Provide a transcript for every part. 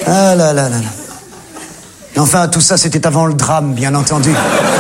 Ah là là là là. Enfin, tout ça, c'était avant le drame, bien entendu.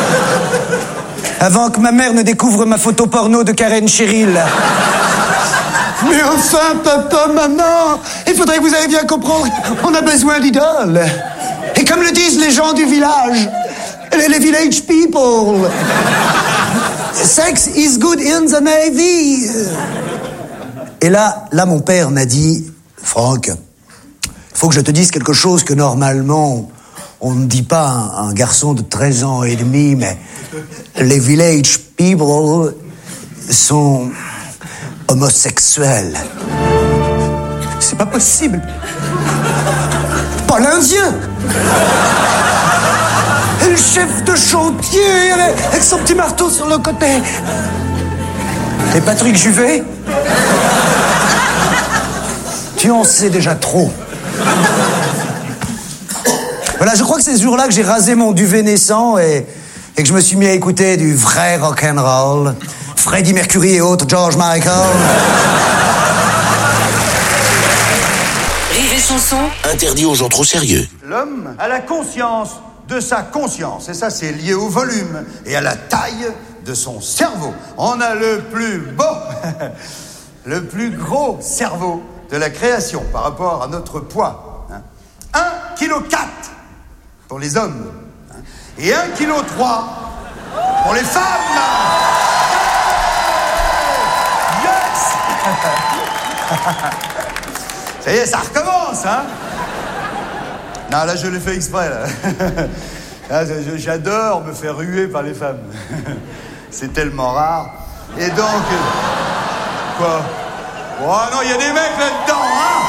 Avant que ma mère ne découvre ma photo porno de Karen Cheryl. Mais enfin, papa, maman, il faudrait que vous ayez bien comprendre, on a besoin d'idoles. Et comme le disent les gens du village, les village people, sex is good in the Navy. Et là, mon père m'a dit, Franck, il faut que je te dise quelque chose que normalement, on ne dit pas à un garçon de 13 ans et demi, mais les village people sont homosexuels. C'est pas possible. Pas l'Indien. Et le chef de chantier avec son petit marteau sur le côté. Et Patrick Juvet? Tu en sais déjà trop. Voilà, je crois que c'est ce jour-là que j'ai rasé mon duvet naissant et que je me suis mis à écouter du vrai rock'n'roll. Freddie Mercury et autres, George Michael. Rire et chanson. Interdit aux gens trop sérieux. L'homme a la conscience de sa conscience. Et ça, c'est lié au volume et à la taille de son cerveau. On a le plus beau, le plus gros cerveau de la création par rapport à notre poids. 1,4 kg pour les hommes. Et 1,3 kg pour les femmes. Ça y est, ça recommence, hein? Non, là, je l'ai fait exprès, là. Là, j'adore me faire ruer par les femmes. C'est tellement rare. Et donc... Quoi? Oh non, il y a des mecs là-dedans, hein?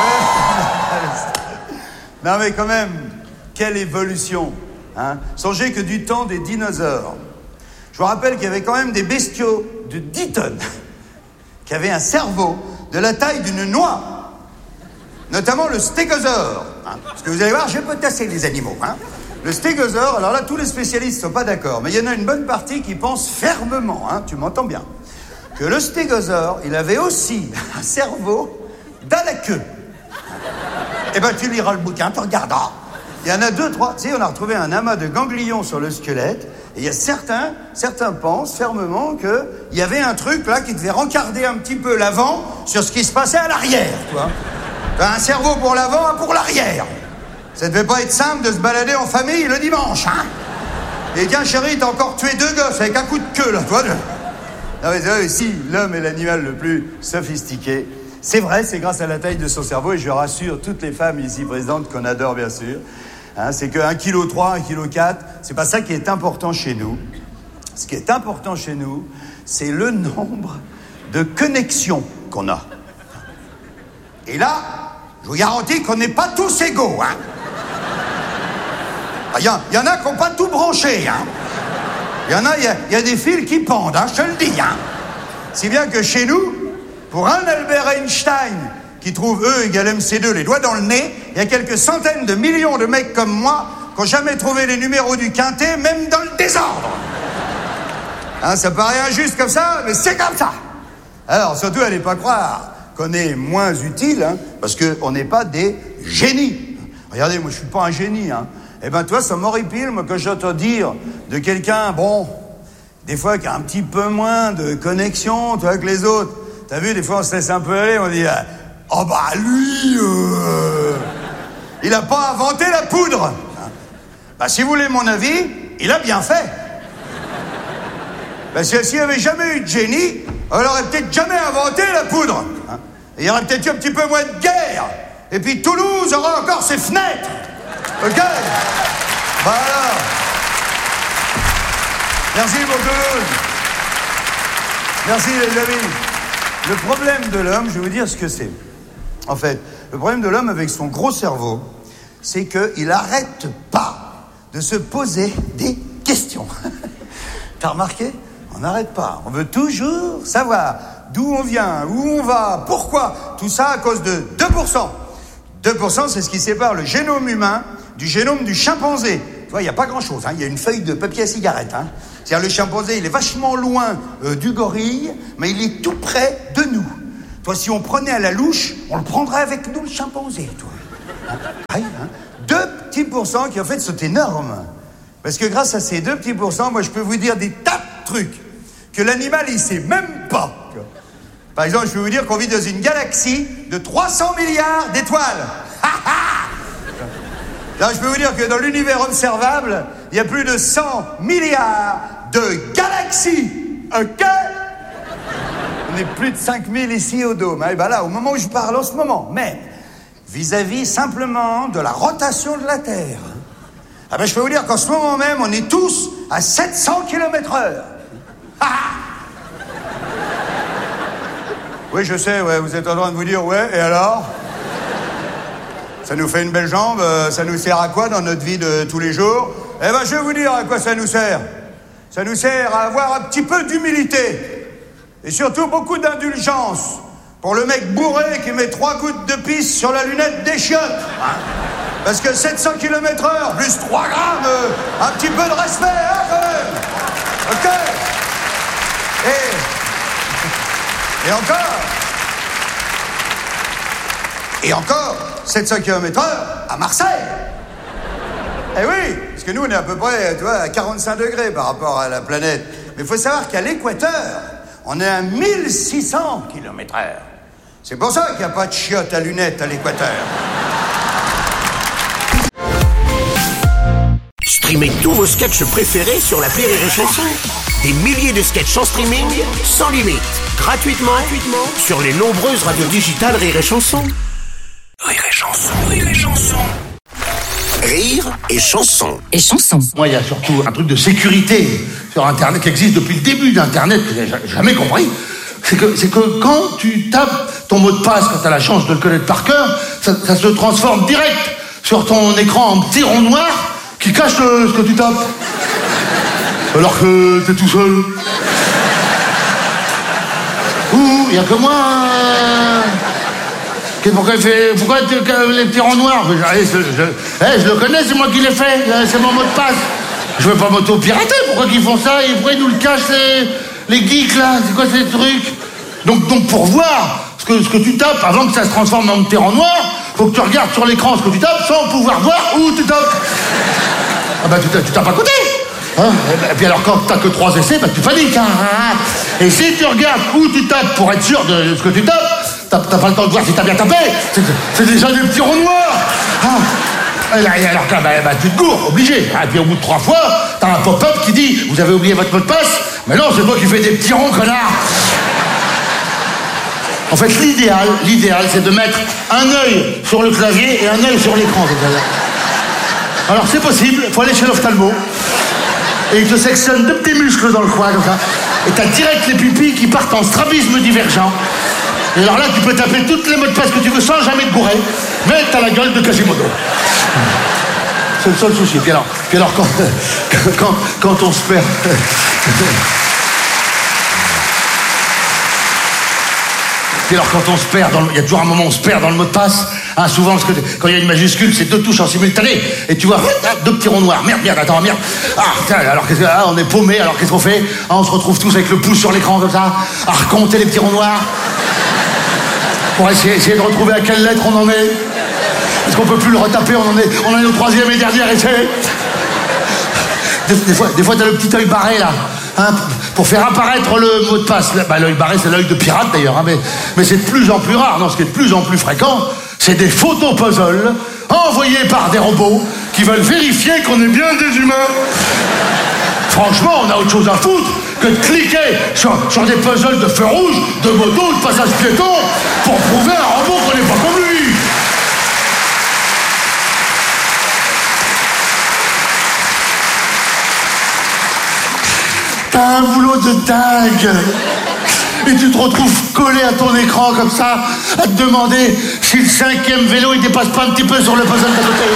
Non, mais quand même, quelle évolution, hein? Songez que du temps des dinosaures, je vous rappelle qu'il y avait quand même des bestiaux de 10 tonnes qui avaient un cerveau de la taille d'une noix, notamment le stégosaure. Hein? Parce que vous allez voir, j'ai potassé les animaux. Hein? Le stégosaure, alors là, tous les spécialistes ne sont pas d'accord, mais il y en a une bonne partie qui pense fermement, hein, tu m'entends bien, que le stégosaure, il avait aussi un cerveau dans la queue. Eh ben, tu liras le bouquin, tu regarderas. Il y en a 2, 3. Tu sais, on a retrouvé un amas de ganglions sur le squelette. Et il y a certains pensent fermement qu'il y avait un truc là qui devait rencarder un petit peu l'avant sur ce qui se passait à l'arrière, tu vois. T'as un cerveau pour l'avant, un pour l'arrière. Ça devait pas être simple de se balader en famille le dimanche, hein. Et tiens, chérie, t'as encore tué 2 gosses avec un coup de queue, là, tu vois. Non, mais c'est vrai, si l'homme est l'animal le plus sophistiqué, c'est vrai, c'est grâce à la taille de son cerveau, et je rassure toutes les femmes ici présentes qu'on adore, bien sûr. Hein, c'est que 1,3 kg, 1,4 kg, c'est pas ça qui est important chez nous. Ce qui est important chez nous, c'est le nombre de connexions qu'on a. Et là, je vous garantis qu'on n'est pas tous égaux, hein. Il y en a qui n'ont pas tout branché, hein. Il y a des fils qui pendent, hein, je te le dis, hein. Si bien que chez nous, pour un Albert Einstein qui trouve E égale MC2 les doigts dans le nez, il y a quelques centaines de millions de mecs comme moi qui n'ont jamais trouvé les numéros du quintet, même dans le désordre. Hein, ça paraît injuste comme ça, mais c'est comme ça. Alors, surtout, allez pas croire qu'on est moins utile, hein, parce qu'on n'est pas des génies. Regardez, moi, je suis pas un génie, hein. Eh ben, toi, ça m'horripile, moi, quand j'entends dire de quelqu'un, bon, des fois, qui a un petit peu moins de connexion, tu vois, que les autres. T'as vu, des fois, on se laisse un peu aller, on dit, oh bah, lui, il a pas inventé la poudre. Bah, si vous voulez mon avis, il a bien fait. Parce que s'il n'y avait jamais eu de génie, on n'aurait peut-être jamais inventé la poudre. Hein. Et il y aurait peut-être eu un petit peu moins de guerre. Et puis Toulouse aura encore ses fenêtres. Ok? Bah alors. Merci pour Toulouse. Merci les amis. Le problème de l'homme, je vais vous dire ce que c'est. En fait, le problème de l'homme avec son gros cerveau, c'est qu'il n'arrête pas de se poser des questions. T'as remarqué? On n'arrête pas. On veut toujours savoir d'où on vient, où on va, pourquoi. Tout ça à cause de 2%. 2%, c'est ce qui sépare le génome humain du génome du chimpanzé. Tu vois, il n'y a pas grand-chose. Hein. Il y a une feuille de papier à cigarette. Hein. C'est-à-dire, le chimpanzé, il est vachement loin du gorille, mais il est tout près de nous. Toi, si on prenait à la louche, on le prendrait avec nous, le chimpanzé, toi. 2 petits pourcents qui en fait sont énormes. Parce que grâce à ces 2 petits pourcents, moi je peux vous dire des tas de trucs que l'animal il sait même pas. Par exemple, je peux vous dire qu'on vit dans une galaxie de 300 milliards d'étoiles. Là, je peux vous dire que dans l'univers observable, il y a plus de 100 milliards de galaxies. Ok? On est plus de 5000 ici au Dôme. Et ben là, au moment où je parle, en ce moment même, vis-à-vis simplement de la rotation de la Terre, ah ben je peux vous dire qu'en ce moment même, on est tous à 700 km/h. Oui, je sais, ouais, vous êtes en train de vous dire, ouais, et alors? Ça nous fait une belle jambe, ça nous sert à quoi dans notre vie de tous les jours? Eh ben, je vais vous dire à quoi ça nous sert. Ça nous sert à avoir un petit peu d'humilité. Et surtout beaucoup d'indulgence. Pour le mec bourré qui met 3 gouttes de pisse sur la lunette des chiottes. Parce que 700 km/h, plus 3 grammes, un petit peu de respect, hein, quand même. Ok? Et encore, 700 km/h à Marseille. Eh oui, parce que nous, on est à peu près, tu vois, à 45 degrés par rapport à la planète. Mais il faut savoir qu'à l'équateur, on est à 1600 km/h. C'est pour ça qu'il n'y a pas de chiottes à lunettes à l'équateur. Streamez tous vos sketchs préférés sur l'appli Rire et Chanson. Des milliers de sketchs en streaming, sans limite, gratuitement sur les nombreuses radios digitales Rire et Chanson. Rire et Chanson, Rire et Chanson. Rire et Chanson. Et Chanson. Moi, il y a surtout un truc de sécurité sur Internet qui existe depuis le début d'Internet, que j'ai jamais compris. C'est que quand tu tapes ton mot de passe, quand tu as la chance de le connaître par cœur, ça se transforme direct sur ton écran en petit rond noir qui cache ce que tu tapes. Alors que t'es tout seul. Ouh, il y a que moi. Pourquoi les petits ronds noirs? Je le connais, c'est moi qui l'ai fait. C'est mon mot de passe. Je veux pas m'auto-pirater. Pourquoi qu'ils font ça? Pourquoi ils nous le cachent, les geeks, là? C'est quoi ces trucs? Donc pour voir ce que tu tapes, avant que ça se transforme en petit rond noir, faut que tu regardes sur l'écran ce que tu tapes sans pouvoir voir où tu tapes. Ah bah tu tapes à côté. Hein? Et puis alors quand t'as que 3 essais, bah tu paniques. Hein? Et si tu regardes où tu tapes pour être sûr de ce que tu tapes, t'as pas le temps de voir si t'as bien tapé. C'est déjà des petits ronds noirs. Hein? Et alors bah, tu te gourres, obligé. Et puis au bout de 3 fois, t'as un pop-up qui dit « Vous avez oublié votre mot de passe ?» Mais non, c'est toi qui fais des petits ronds, connard. En fait, l'idéal, c'est de mettre un œil sur le clavier et un œil sur l'écran. Alors c'est possible, il faut aller chez l'ophtalmo. Et il te sectionne 2 petits muscles dans le coin, comme ça. Et t'as direct les pupilles qui partent en strabisme divergent. Et alors là, tu peux taper toutes les mots de passe que tu veux sans jamais te bourrer. Mais t'as la gueule de Quasimodo. C'est le seul souci. Puis alors quand on se perd... Puis alors quand on se perd, il y a toujours un moment où on se perd dans le mot de passe. Hein, souvent, parce que quand il y a une majuscule, c'est 2 touches en simultané. Et tu vois, 2 petits ronds noirs. Merde, attends, merde. Ah, tiens, alors on est paumé, alors qu'est-ce qu'on fait? On se retrouve tous avec le pouce sur l'écran comme ça, à recompter les petits ronds noirs. Pour essayer de retrouver à quelle lettre on en est. Est-ce qu'on peut plus le retaper? On en est au 3e et dernier essai. Des fois, t'as le petit œil barré, là. Hein, pour faire apparaître le mot de passe. Bah, l'œil barré, c'est l'œil de pirate, d'ailleurs. Hein, mais c'est de plus en plus rare. Non, ce qui est de plus en plus fréquent, c'est des photos puzzles envoyés par des robots qui veulent vérifier qu'on est bien des humains. Franchement, on a autre chose à foutre que de cliquer sur des puzzles de feu rouge, de moto, de passage piéton, pour prouver à un robot qu'on n'est pas comme lui. T'as un boulot de dingue. Et tu te retrouves collé à ton écran comme ça, à te demander si le 5e vélo il dépasse pas un petit peu sur le puzzle d'à côté.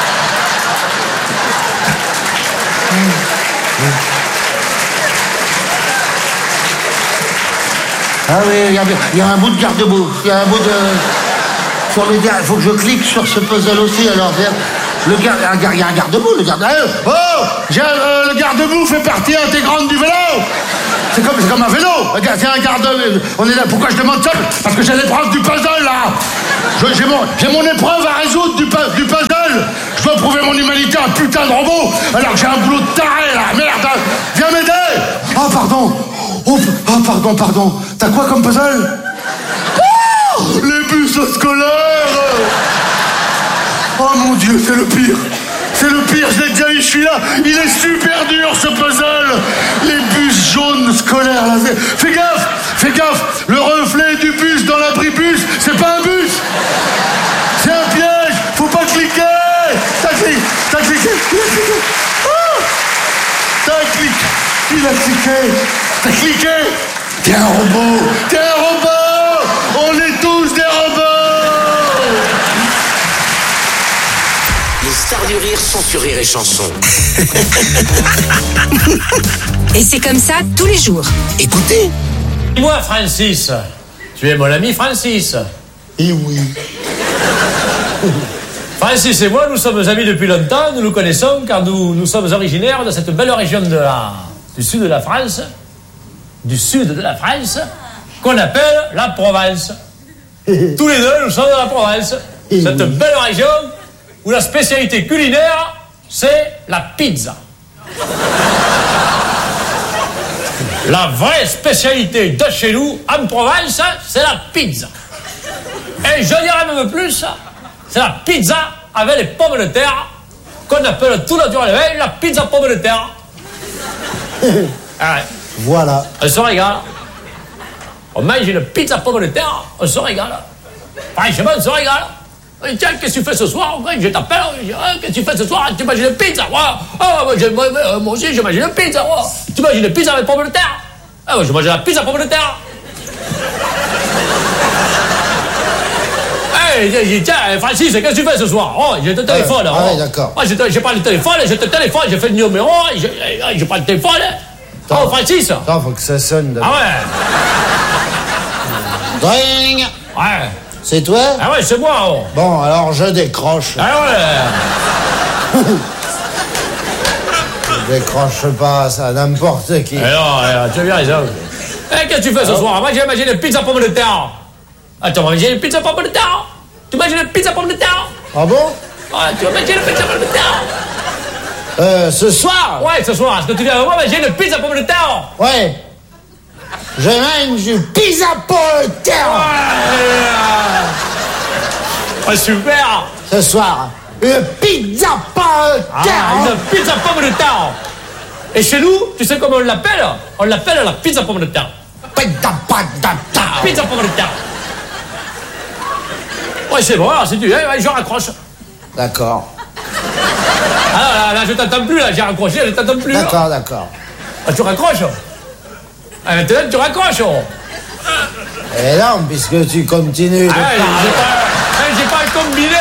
Ah oui, il y a un bout de garde-boue. Il y a un bout de... Sur le garde, il faut que je clique sur ce puzzle aussi, alors... Il y a un garde-boue, le garde-boue. Oh, le garde-boue fait partie intégrante du vélo. C'est comme un vélo. C'est un garde-boue. On est là. Pourquoi je demande ça? Parce que j'ai l'épreuve du puzzle, là. J'ai mon épreuve à résoudre du puzzle. Je dois prouver mon humanité à un putain de robot, alors que j'ai un boulot de taré, là. Merde. Viens m'aider. Ah, pardon. Pardon. T'as quoi comme puzzle? Oh, les bus scolaires. Oh mon Dieu, c'est le pire. C'est le pire, je l'ai déjà eu, je suis là. Il est super dur, ce puzzle. Les bus jaunes scolaires, là. Fais gaffe. Le reflet du bus dans l'abribus, c'est pas un bus. C'est un piège. Faut pas cliquer. T'as cliqué. Il a cliqué. T'es un robot. On est tous des robots. Les stars du rire sont sur Rire et Chanson. Et c'est comme ça tous les jours. Écoutez. Moi, Francis. Tu es mon ami Francis. Et oui. Francis et moi, nous sommes amis depuis longtemps, nous nous connaissons car nous sommes originaires de cette belle région du sud de la France, qu'on appelle la Provence. Tous les deux, nous sommes de la Provence. Cette belle région où la spécialité culinaire, c'est la pizza. La vraie spécialité de chez nous, en Provence, c'est la pizza. Et je dirais même plus, c'est la pizza avec les pommes de terre, qu'on appelle tout naturellement la pizza pommes de terre. Ah ouais. Voilà. On se régale. On mange une pizza pommes de terre, on se régale. Franchement, on se régale. Tiens, qu'est-ce que tu fais ce soir? Je t'appelle, qu'est-ce que tu fais ce soir? Tu manges une pizza? Moi aussi, je mange une pizza. Tu manges une pizza avec pommes de terre? Je mange la pizza pommes de terre. Tiens, Francis, qu'est-ce que tu fais ce soir? J'ai le téléphone. Ouais, d'accord. J'ai pas le téléphone, j'ai le téléphone, j'ai fait le numéro, j'ai pas le téléphone. Francis. Attends, faut que ça sonne. Ah ouais. Dring. Ouais. C'est toi? Ah ouais, c'est moi. Bon, alors je décroche. Ah ouais. Je décroche pas, ça, n'importe qui. Alors, tu as bien raison. Qu'est-ce que tu fais ce soir? Moi, j'ai mangé une pizza pomme de terre. Attends, manger une pizza pomme de terre? Tu manges une pizza pomme de terre? Ah bon? Tu vas manger une pizza pomme de terre? Ce soir? Ouais, ce soir. Est-ce que tu viens avec moi manger une pizza pomme de terre? Ouais. Je mange une pizza pomme de terre. Ouais, super. Ce soir, une pizza pomme de terre. Une pizza pomme de terre. Et chez nous, tu sais comment on l'appelle? On l'appelle la pizza pomme de terre. Pizza pomme de terre. Pizza pomme de terre. Ouais, c'est bon, alors si tu veux, je raccroche. D'accord. Ah là, je t'entends plus, là, j'ai raccroché, je t'entends plus. D'accord. Ah, tu raccroches? Ah, maintenant, tu raccroches. Et non, puisque tu continues de parler. J'ai pas combiné.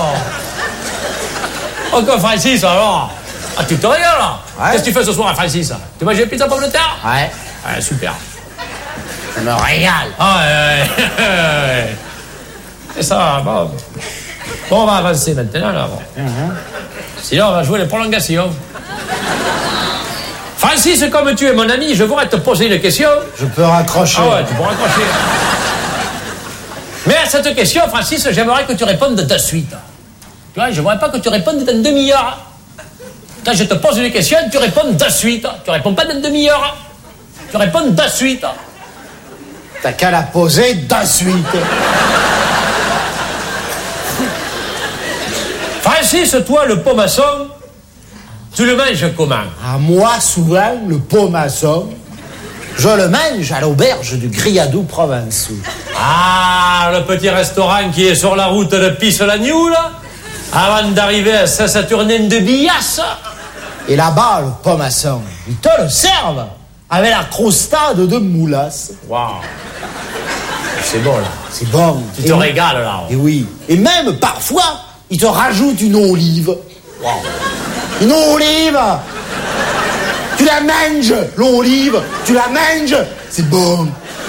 Encore Francis, alors. Ah, tu te régales, là. Ouais. Qu'est-ce que tu fais ce soir, Francis? Tu manges une pizza pomme de terre? Ouais. Ouais, super. Je me régale. Ah, ouais. Et ça va, bon. Bon, on va avancer maintenant, là. Bon. Sinon, on va jouer les prolongations. Francis, comme tu es mon ami, je voudrais te poser une question. Je peux raccrocher. Ah ouais, tu peux raccrocher. Mais à cette question, Francis, j'aimerais que tu répondes de suite. Tu vois, je ne voudrais pas que tu répondes dans une demi-heure. Quand je te pose une question, tu réponds de suite. Tu réponds pas dans une demi-heure. Tu réponds de suite. T'as qu'à la poser de suite. Francis, toi, le pomasson, tu le manges comment? À moi, souvent, le pomasson, je le mange à l'auberge du Griadou Provençaux. Ah, le petit restaurant qui est sur la route de Pisse-la-New, là, avant d'arriver à Saint-Saturnin de Billasse. Et là-bas, le pomasson, ils te le servent avec la crostade de moulasse. Waouh. C'est bon, là. C'est bon. Tu te régales, là. Et oui. Et même, parfois, ils te rajoutent une olive. Wow. Une olive. Tu la manges, l'olive. Tu la manges. C'est bon.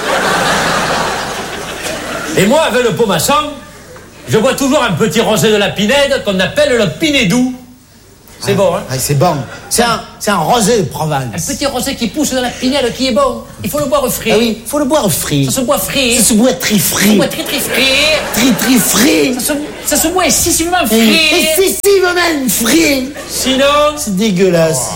Et moi, avec le pomasson, je bois toujours un petit rosé de la Pinède qu'on appelle le Pinédou. C'est bon, hein? Ah, c'est bon. C'est un rosé de Provence. Un petit rosé qui pousse dans la pinelle qui est bon. Il faut le boire frais. Ah oui, faut le boire frit. Ça se boit frais. Ça se boit très Ça se frit. boit très très frais. Très frit. Ça se boit excessivement frais. Excessivement frit. Sinon, C'est dégueulasse.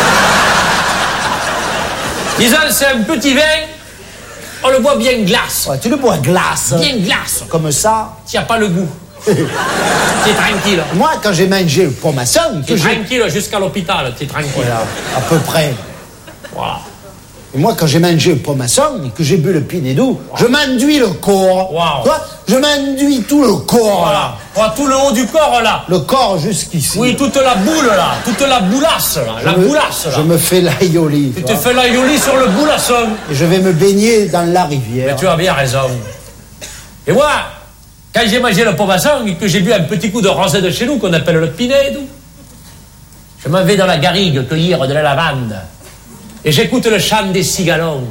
disons, c'est un petit vin, on le boit bien glace. Ouais, tu le bois glace. Bien glace. Comme ça. Tu n'as pas le goût. Tu es tranquille. Moi, quand j'ai mangé le pomasson, Tu es tranquille jusqu'à l'hôpital, tu es tranquille. Voilà, à peu près. Voilà. Et moi, quand j'ai mangé le pomasson et que j'ai bu le Pinedou, je m'enduis le corps. Wow. Tu vois, je m'enduis tout le corps. Voilà. Voilà, tout le haut du corps, là. Le corps jusqu'ici. Oui, toute la boule, là. Toute la boulasse, là. La boulasse, là. Je me fais l'aïoli. Tu te fais la yoli sur le boulasson. Et je vais me baigner dans la rivière. Mais tu as bien raison. Et moi, quand j'ai mangé le pomasson et que j'ai bu un petit coup de rosé de chez nous qu'on appelle le Pinedou, je m'en vais dans la garrigue cueillir de la lavande. Et j'écoute le chant des cigalons.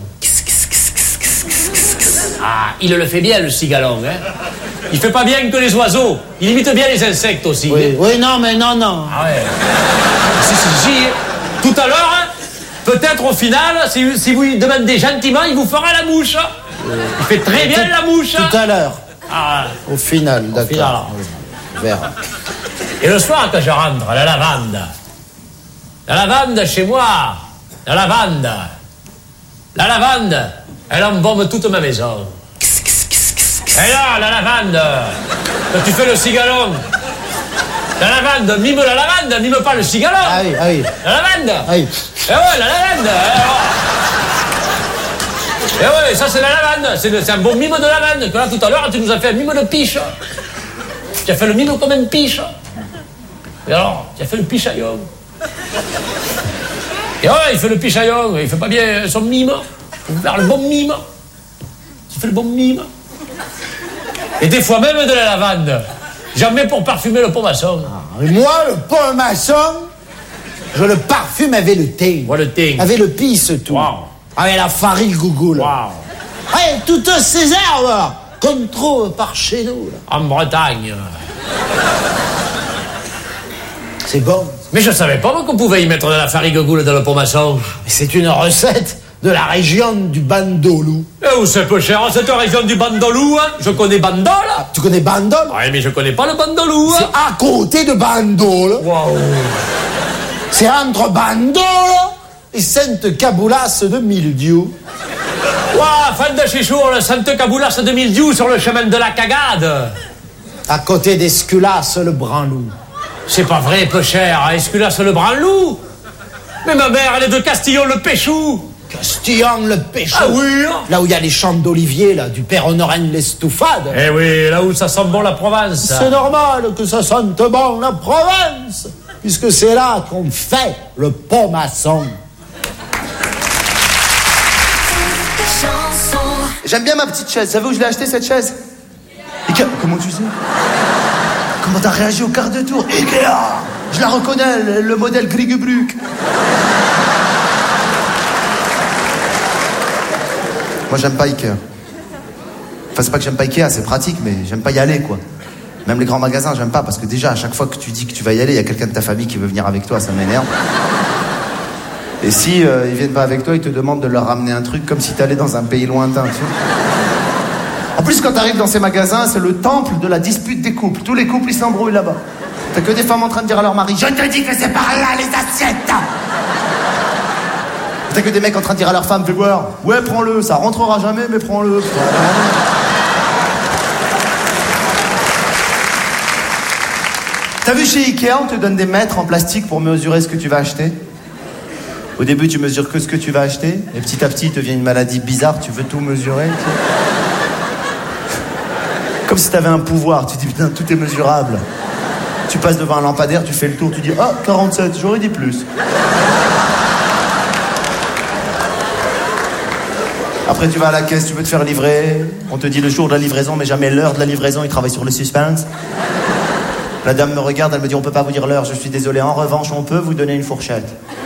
Ah, il le fait bien, le cigalon, hein. Il fait pas bien que les oiseaux. Il imite bien les insectes aussi. Oui, oui, non, mais non. Ah ouais. Si. Tout à l'heure, hein, peut-être au final, si vous lui demandez gentiment, il vous fera la mouche. Il fait très bien la mouche. Tout à l'heure. Ah, Au final, d'accord. final. Oui, on verra. et le soir, quand je rentre, la lavande chez moi, la lavande, elle embaume toute ma maison. Et là, la lavande, quand tu fais le cigalon, la lavande, mime la lavande, mime pas le cigalon. Ah oui. La lavande. Ah oui. Eh ouais, la lavande. Eh ouais, ça c'est la lavande. C'est un bon mime de lavande. Que là, tout à l'heure, tu nous as fait un mime de piche. Tu as fait le mime comme un piche. Et alors, tu as fait le pichaillon. Et ouais, il fait le pichaillon. Il fait pas bien son mime. Il faut faire le bon mime. Tu fais le bon mime. Et des fois même de la lavande. J'en mets pour parfumer le pomasson. Et moi, le pomasson, je le parfume avec le thé. Voilà le thé. Avec le pisse, tout. Wow. Avec la farine gougoule. Waouh. Avec toutes ces herbes qu'on trouve par chez nous. Là. En Bretagne. C'est bon. Mais je savais pas moi qu'on pouvait y mettre de la farine goule dans le pomasson. Et c'est une recette de la région du Bandolou. Et où c'est peu cher, cette région du Bandolou, hein? Je connais Bandol. Tu connais Bandol? Ouais, mais je connais pas le Bandolou, C'est hein? à côté de Bandol. Waouh. C'est entre Bandol et Sainte-Caboulas de Mildiou. Waouh, fan de chichour, le Sainte Caboulas de Mildiou sur le chemin de la cagade. À côté d'Esculas, le Branlou. C'est pas vrai, peu cher, hein? Esculas le Branlou. Mais ma mère, elle est de Castillon le Péchou. Castillon, le Péchou. Ah oui, hein? Là où il y a les champs d'olivier, là, du Père Honorin l'Estoufade. Eh oui, là où ça sent bon la Provence. C'est normal que ça sente bon la Provence, puisque c'est là qu'on fait le pomasson. J'aime bien ma petite chaise. Savez où je l'ai acheté cette chaise? Ikea. Comment tu sais? Comment t'as réagi au quart de tour? Ikea. Je la reconnais, le modèle Griegebruck. Moi, j'aime pas Ikea. Enfin, c'est pas que j'aime pas Ikea, c'est pratique, mais j'aime pas y aller, quoi. Même les grands magasins, j'aime pas, parce que déjà, à chaque fois que tu dis que tu vas y aller, il y a quelqu'un de ta famille qui veut venir avec toi, ça m'énerve. Et si ils viennent pas avec toi, ils te demandent de leur ramener un truc comme si t'allais dans un pays lointain, tu vois. En plus, quand t'arrives dans ces magasins, c'est le temple de la dispute des couples. Tous les couples, ils s'embrouillent là-bas. T'as que des femmes en train de dire à leur mari « Je te dis que c'est par là, les assiettes !» T'as que des mecs en train de dire à leur femme « Fais voir, ouais, prends-le, ça rentrera jamais, mais prends-le. » T'as vu chez Ikea, on te donne des mètres en plastique pour mesurer ce que tu vas acheter. Au début, tu mesures que ce que tu vas acheter, et petit à petit, il te vient une maladie bizarre, tu veux tout mesurer. Tu sais. Comme si t'avais un pouvoir, tu dis putain, tout est mesurable. Tu passes devant un lampadaire, tu fais le tour, tu dis ah, 47, j'aurais dit plus. Après, tu vas à la caisse, tu veux te faire livrer. On te dit le jour de la livraison, mais jamais l'heure de la livraison, ils travaillent sur le suspense. La dame me regarde, elle me dit on peut pas vous dire l'heure, je suis désolé. En revanche, on peut vous donner une fourchette.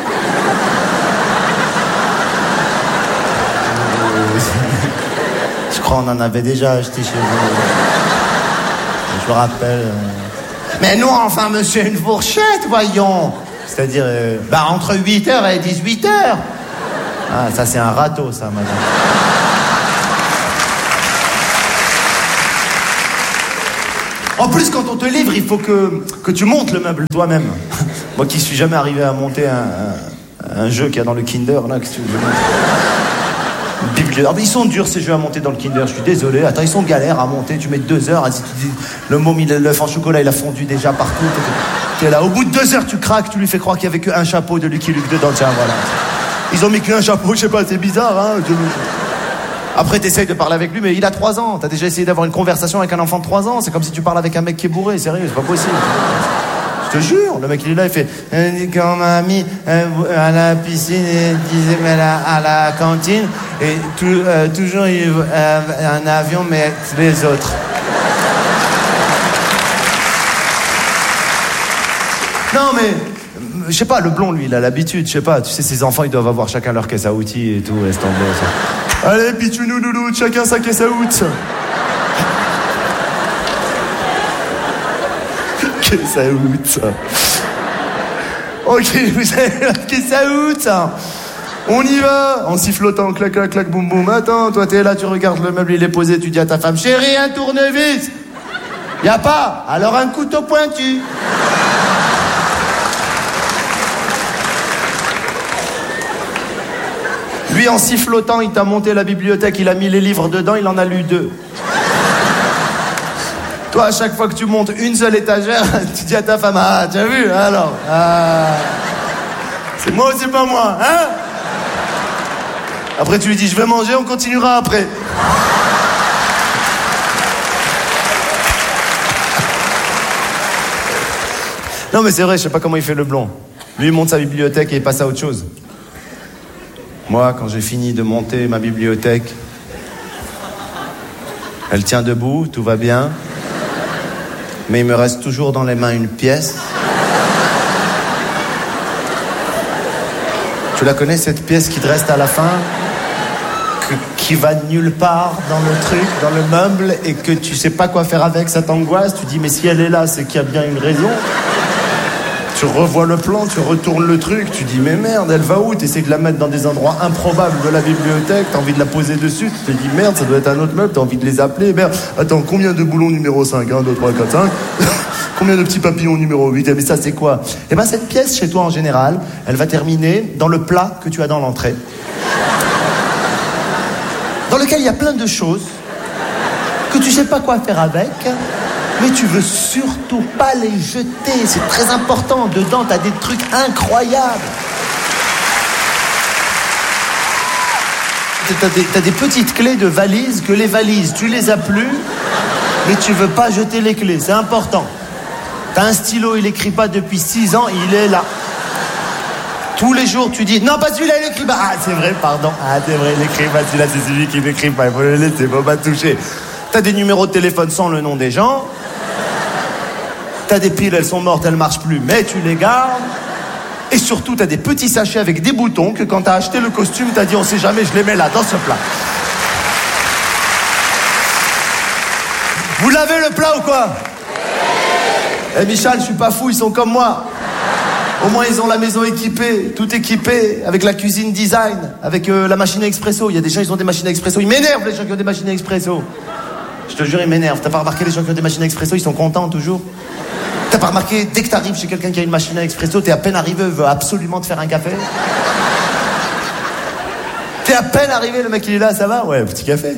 Je crois qu'on en avait déjà acheté chez vous. Je me rappelle. Mais non, enfin, monsieur, une fourchette, voyons. C'est-à-dire, entre 8h et 18h. Ah, ça c'est un râteau, ça, madame. En plus, quand on te livre, il faut que tu montes le meuble toi-même. Moi qui suis jamais arrivé à monter un jeu qu'il y a dans le Kinder, là, qu'est-ce que tu veux dire ? Ils sont durs ces jeux à monter dans le Kinder, je suis désolé. Attends, ils sont galères à monter, tu mets 2 heures. Le môme, l'œuf en chocolat, il a fondu déjà partout. T'es là, au bout de 2 heures, tu craques, tu lui fais croire qu'il n'y avait qu'un chapeau de Lucky Luke dedans, tiens, voilà. Ils ont mis qu'un chapeau, je sais pas, c'est bizarre, hein. Après, t'essayes de parler avec lui, mais il a 3 ans. T'as déjà essayé d'avoir une conversation avec un enfant de 3 ans. C'est comme si tu parles avec un mec qui est bourré, sérieux, c'est pas possible. Je te jure, le mec il est là, il fait quand mamie à la piscine et disait mais à la cantine et toujours un avion mais les autres. Non mais je sais pas, le blond lui il a l'habitude, je sais pas, tu sais ses enfants ils doivent avoir chacun leur caisse à outils et tout, laisse tomber ça. Allez pitchounou louloute, chacun sa caisse à outils. Caisse à outils. Ok, vous avez la caisse à outils. On y va, en sifflotant, clac, clac, clac, boum, boum. Attends, toi t'es là, tu regardes le meuble, il est posé, tu dis à ta femme, chérie, un tournevis. Y a pas, alors un couteau pointu. Lui, en sifflotant, il t'a monté la bibliothèque, il a mis les livres dedans, il en a lu 2. Toi, à chaque fois que tu montes une seule étagère, tu dis à ta femme, ah, tu as vu, alors, c'est moi ou c'est pas moi, hein? Après, tu lui dis, je vais manger, on continuera après. Non, mais c'est vrai, je sais pas comment il fait le blond. Lui, il monte sa bibliothèque et il passe à autre chose. Moi, quand j'ai fini de monter ma bibliothèque, elle tient debout, tout va bien. Mais il me reste toujours dans les mains une pièce. Tu la connais, cette pièce qui te reste à la fin, qui va nulle part dans le truc, dans le meuble, et que tu sais pas quoi faire avec, ça t'angoisse. Tu dis, mais si elle est là, c'est qu'il y a bien une raison. Tu revois le plan, tu retournes le truc, tu dis, mais merde, elle va où? Tu essaies de la mettre dans des endroits improbables de la bibliothèque, t'as envie de la poser dessus, tu te dis, merde, ça doit être un autre meuble, t'as envie de les appeler, merde, attends, combien de boulons numéro 5, 1, 2, 3, 4, 5 Combien de petits papillons numéro 8? Mais ça, c'est quoi? Eh ben, cette pièce, chez toi, en général, elle va terminer dans le plat que tu as dans l'entrée, dans lequel il y a plein de choses que tu sais pas quoi faire avec, mais tu veux surtout pas les jeter. C'est très important. Dedans, t'as des trucs incroyables. T'as des petites clés de valises que les valises, tu les as plus, mais tu veux pas jeter les clés. C'est important. T'as un stylo, il écrit pas depuis 6 ans, il est là. Tous les jours, tu dis, non, pas celui-là, il écrit pas. Ah, c'est vrai, pardon. Ah, c'est vrai, il écrit pas. Celui-là, c'est celui qui n'écrit pas. Il faut le laisser, faut pas toucher. T'as des numéros de téléphone sans le nom des gens. T'as des piles, elles sont mortes, elles marchent plus, mais tu les gardes. Et surtout, t'as des petits sachets avec des boutons que quand t'as acheté le costume, t'as dit, on sait jamais, je les mets là, dans ce plat. Vous lavez le plat ou quoi? Eh Michel, je suis pas fou, ils sont comme moi. Au moins, ils ont la maison équipée, tout équipé, avec la cuisine design, avec la machine à expresso. Il y a des gens, ils ont des machines à expresso. Ils m'énervent, les gens qui ont des machines à expresso. Je te jure, ils m'énervent. T'as pas remarqué, les gens qui ont des machines à expresso, ils sont contents toujours? T'as pas remarqué, dès que t'arrives chez quelqu'un qui a une machine à expresso, t'es à peine arrivé, veut absolument te faire un café? T'es à peine arrivé, le mec il est là, ça va? Ouais, petit café.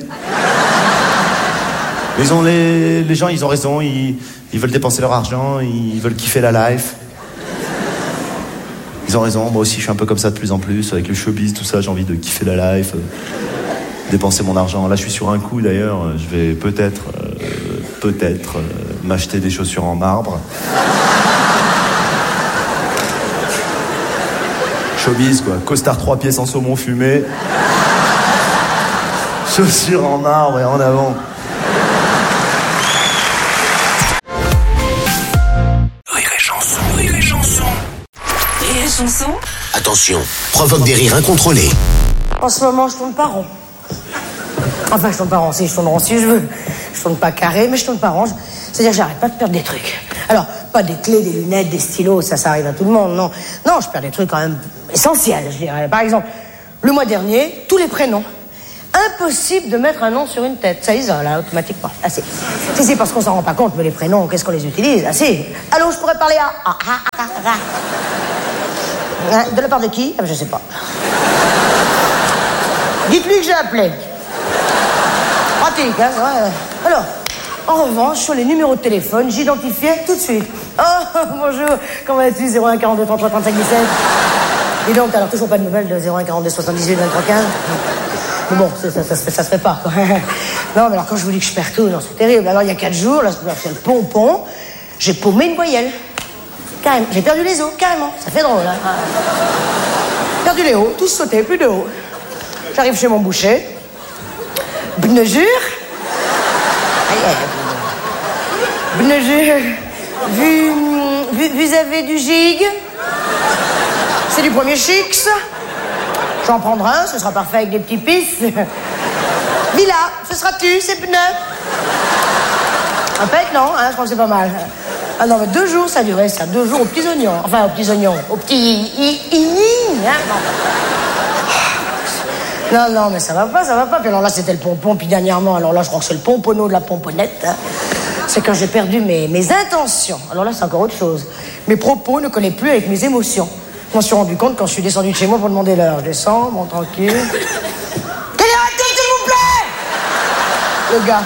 Ils ont les gens, ils ont raison, ils veulent dépenser leur argent, ils veulent kiffer la life. Ils ont raison, moi aussi je suis un peu comme ça de plus en plus, avec le showbiz, tout ça, j'ai envie de kiffer la life, dépenser mon argent. Là je suis sur un coup d'ailleurs, je vais peut-être m'acheter des chaussures en marbre. Showbiz quoi, costard 3 pièces en saumon fumé, chaussures en marbre et en avant. Chanson. Attention, provoque des rires incontrôlés. En ce moment, je tourne pas rond. Enfin, je tourne pas rond. Si, je tourne rond si je veux. Je tourne pas carré, mais je tourne pas rond. C'est-à-dire que j'arrête pas de perdre des trucs. Alors, Pas des clés, des lunettes, des stylos, ça arrive à tout le monde, non. Non, je perds des trucs quand même essentiels, je dirais. Par exemple, le mois dernier, tous les prénoms. Impossible de mettre un nom sur une tête. Ça isole, hein, automatiquement. Ah, si. Si, parce qu'on s'en rend pas compte, mais les prénoms, qu'est-ce qu'on les utilise? Ah, si. Allô, je pourrais parler à... De la part de qui? Je sais pas. Dites-lui que j'ai appelé. Pratique, hein, ouais. Alors, en revanche, sur les numéros de téléphone, j'identifiais tout de suite. Oh, bonjour, comment vas-tu? 01 42 33 35 17. Et donc, alors, toujours pas de nouvelles de 01 42 78 23 15. Mais bon, ça se fait pas, quoi. Non, mais alors, quand je vous dis que je perds tout, non, c'est terrible. Alors, il y a 4 jours, là, c'est le pompon, j'ai paumé une voyelle. Carrément. J'ai perdu les os, carrément. Ça fait drôle, hein. Perdu les os, tous sautés, plus de os. J'arrive chez mon boucher. Bonjour. Bonjour. Vous avez du gig? C'est du premier chix. J'en prendrai un, ce sera parfait avec des petits pifs. Villa, ce sera tu, c'est pneus. Un pec, non, hein, je crois que c'est pas mal. Ah non, mais 2 jours, ça durait, ça. 2 jours aux petits oignons. Enfin, aux petits oignons. Aux petits... hein, non, mais ça va pas. Puis alors là, c'était le pompon. Puis dernièrement, alors là, je crois que c'est le pomponneau de la pomponnette. Hein. C'est quand j'ai perdu mes intentions. Alors là, c'est encore autre chose. Mes propos ne collaient plus avec mes émotions. Je m'en suis rendu compte quand je suis descendu de chez moi pour demander l'heure. Je descends, bon, tranquille. Quelle heure est-il, s'il vous plaît? Le gars.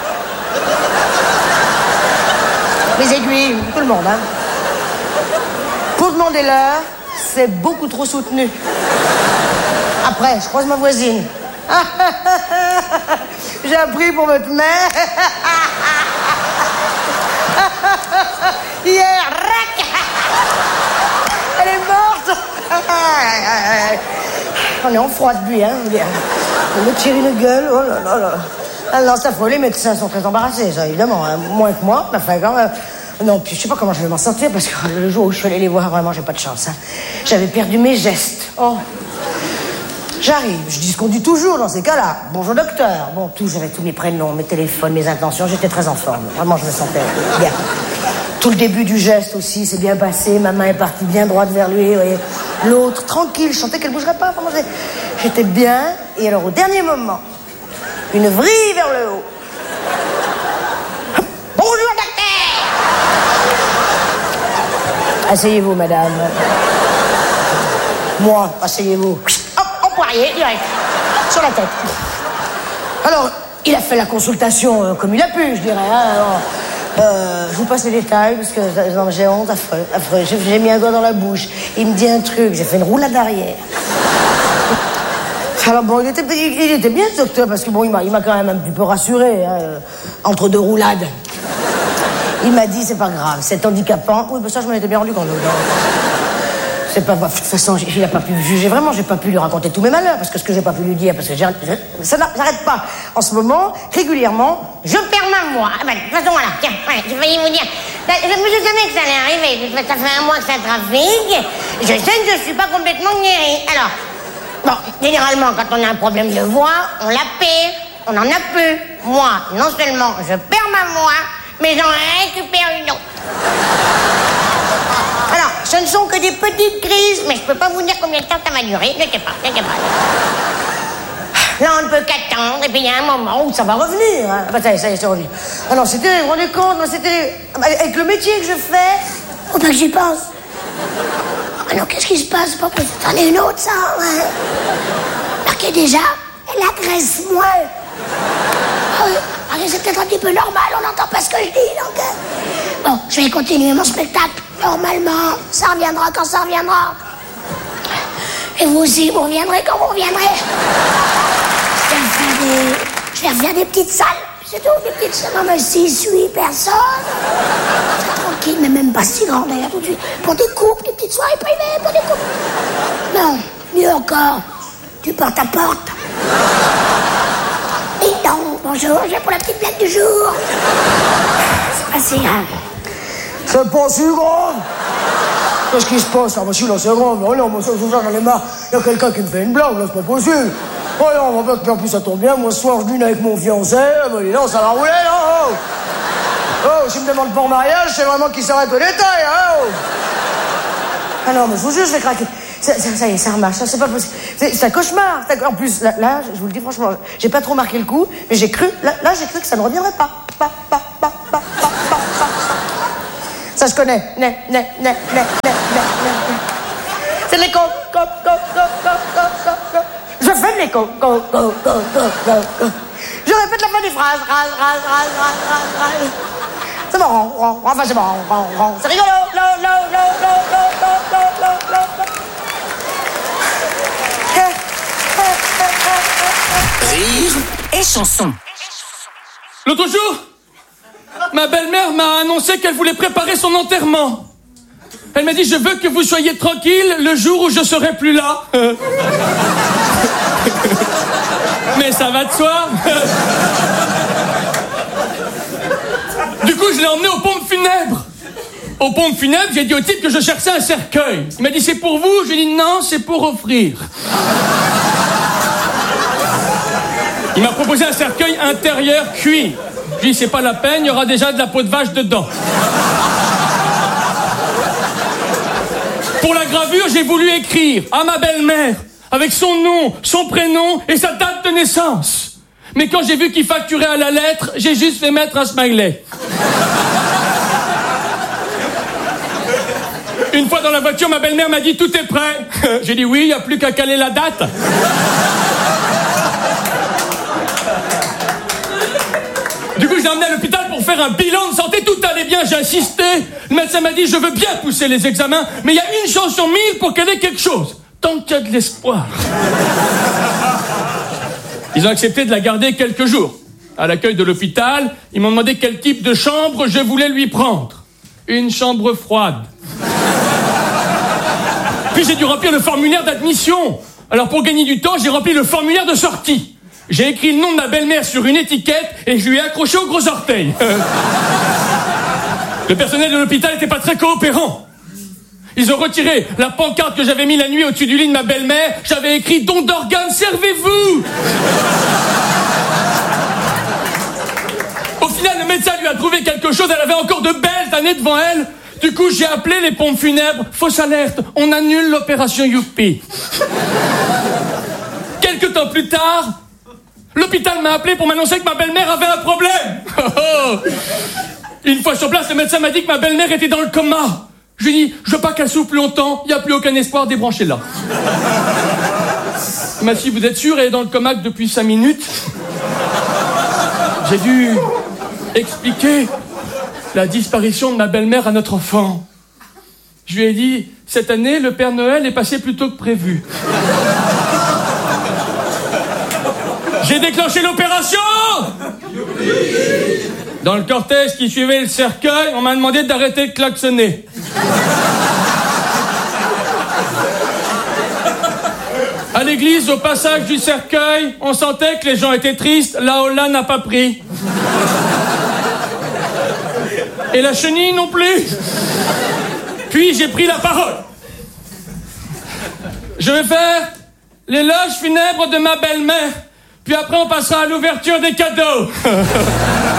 Les aiguilles, tout le monde, hein. Pour demander l'heure, c'est beaucoup trop soutenu. Après, je croise ma voisine. J'ai appris pour votre mère. Hier, elle est morte. On est en froid de lui, hein. On me tire une gueule, oh là là. Ah non, c'est affreux, les médecins sont très embarrassés, ça, évidemment, hein. Moins que moi, mais enfin, quand même... Non, puis je sais pas comment je vais m'en sortir, parce que le jour où je suis allée les voir, vraiment, j'ai pas de chance, hein. J'avais perdu mes gestes. Oh. J'arrive, je dis ce qu'on dit toujours dans ces cas-là. Bonjour docteur. Bon, j'avais tous mes prénoms, mes téléphones, mes intentions, j'étais très en forme. Vraiment, je me sentais bien. Tout le début du geste aussi, c'est bien passé, ma main est partie bien droite vers lui, vous voyez. L'autre, tranquille, je sentais qu'elle bougerait pas, vraiment, j'étais bien. Et alors, au dernier moment, une vrille vers le haut. Bonjour docteur. Asseyez-vous, madame. Moi, asseyez-vous. Direct, sur la tête. Alors, il a fait la consultation comme il a pu, je dirais. Hein. Alors, je vous passe les détails, parce que non, j'ai honte, affreux. J'ai mis un doigt dans la bouche. Il me dit un truc, j'ai fait une roulade arrière. Alors bon, il était bien, ce docteur, parce que bon, il m'a quand même un petit peu rassuré, hein, entre 2 roulades. Il m'a dit, c'est pas grave, c'est handicapant. Oui, ben ça, je m'en étais bien rendu compte. C'est pas... De toute façon, il a pas pu me juger. Vraiment, j'ai pas pu lui raconter tous mes malheurs. Parce que ce que j'ai pas pu lui dire, parce que ça n'arrête pas. En ce moment, régulièrement, je perds ma voix. Ah ben, de toute façon, voilà. Tiens, ouais, j'ai failli vous dire. Je savais que ça allait arriver. Ça fait un mois que ça trafique. Je sais que je suis pas complètement guérie. Alors, bon, généralement, quand on a un problème de voix, on la perd. On en a plus. Moi, non seulement je perds ma voix, mais j'en récupère une autre. Alors, ce ne sont que des petites crises, mais je peux pas vous dire combien de temps ça va durer. Ne sais pas. Là, on ne peut qu'attendre, et puis il y a un moment où ça va revenir. Hein. Bah, ça y est, c'est revenu. Alors, c'était, vous vous rendez compte, avec le métier que je fais, faut pas que j'y pense. Alors, qu'est-ce qui se passe? Pas possible. C'en est une autre, ça. Ouais. Marquez déjà, elle agresse moins. C'est peut-être un petit peu normal, on n'entend pas ce que je dis, donc... Bon, je vais continuer mon spectacle. Normalement, ça reviendra quand ça reviendra. Et vous aussi, vous reviendrez quand vous reviendrez. Je vais refaire des petites salles, c'est tout, des petites salles. Non, mais 6, 8 personnes. Tranquille, mais même pas si grand d'ailleurs, tout de suite. Pour des couples, des petites soirées privées, pour des couples. Non, mieux encore, du porte-à-porte. Et donc, bonjour, je viens pour la petite blague du jour. C'est pas si grave. C'est pas si grave. Qu'est-ce qui se passe? Ah, monsieur, là, c'est grave. Oh non, moi, ça, j'en ai marre. Il y a quelqu'un qui me fait une blague, là, c'est pas possible. Oh non, en plus, ça tombe bien. Moi, ce soir, je dîne avec mon fiancé. Ben, non, ça va rouler, là. Oh, s'il me demande pour mariage, c'est vraiment qu'il s'arrête au détail, hein, oh. Ah non, mais je vous jure, je vais craquer. Ça y est, ça remarche, ça, c'est pas possible. C'est un cauchemar. En plus, là, je vous le dis franchement, j'ai pas trop marqué le coup, mais j'ai cru, là, j'ai cru que ça ne reviendrait pas. Ça, je connais. C'est les co. Je fais les co. Je répète la fin des phrases. C'est bon, enfin c'est bon, c'est rigolo. Rire et chanson. L'autre jour, ma belle-mère m'a annoncé qu'elle voulait préparer son enterrement. Elle m'a dit, je veux que vous soyez tranquille le jour où je serai plus là. Mais ça va de soi. Du coup, je l'ai emmené aux pompes funèbres. Aux pompes funèbres, j'ai dit au type que je cherchais un cercueil. Il m'a dit, c'est pour vous? J'ai dit, non, c'est pour offrir. Il m'a proposé un cercueil intérieur cuit. Je lui ai dit, c'est pas la peine, il y aura déjà de la peau de vache dedans. Pour la gravure, j'ai voulu écrire à ma belle-mère, avec son nom, son prénom et sa date de naissance. Mais quand j'ai vu qu'il facturait à la lettre, j'ai juste fait mettre un smiley. Une fois dans la voiture, ma belle-mère m'a dit, tout est prêt. J'ai dit oui, il n'y a plus qu'à caler la date. Du coup, je l'ai emmené à l'hôpital pour faire un bilan de santé. Tout allait bien, j'ai insisté. Le médecin m'a dit, je veux bien pousser les examens, mais il y a une chance sur 1000 pour qu'elle ait quelque chose. Tant qu'il y a de l'espoir. Ils ont accepté de la garder quelques jours. À l'accueil de l'hôpital, ils m'ont demandé quel type de chambre je voulais lui prendre. Une chambre froide. Puis j'ai dû remplir le formulaire d'admission. Alors pour gagner du temps, j'ai rempli le formulaire de sortie. J'ai écrit le nom de ma belle-mère sur une étiquette et je lui ai accroché au gros orteil. Le personnel de l'hôpital n'était pas très coopérant. Ils ont retiré la pancarte que j'avais mis la nuit au-dessus du lit de ma belle-mère. J'avais écrit « Don d'organes, servez-vous » Au final, le médecin lui a trouvé quelque chose. Elle avait encore de belles années devant elle. Du coup, j'ai appelé les pompes funèbres. Fausse alerte, on annule l'opération Youpi. Quelques temps plus tard, l'hôpital m'a appelé pour m'annoncer que ma belle-mère avait un problème. Une fois sur place, le médecin m'a dit que ma belle-mère était dans le coma. Je lui ai dit, je veux pas qu'elle souffre plus longtemps, il n'y a plus aucun espoir, débranchez-la. Il m'a dit, vous êtes sûr, elle est dans le coma depuis 5 minutes. J'ai dû expliquer la disparition de ma belle-mère à notre enfant. Je lui ai dit, cette année, le Père Noël est passé plus tôt que prévu. J'ai déclenché l'opération. Dans le cortège qui suivait le cercueil, on m'a demandé d'arrêter de klaxonner. À l'église, au passage du cercueil, on sentait que les gens étaient tristes, la Ola n'a pas pris. Et la chenille non plus. Puis j'ai pris la parole. Je vais faire l'éloge funèbre de ma belle-mère. Puis après, on passera à l'ouverture des cadeaux.